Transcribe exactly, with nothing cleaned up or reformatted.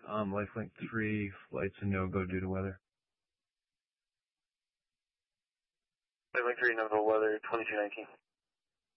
Um, Lifelink three, flight's a no-go due to weather. Lifelink three, no-go weather, twenty-two nineteen.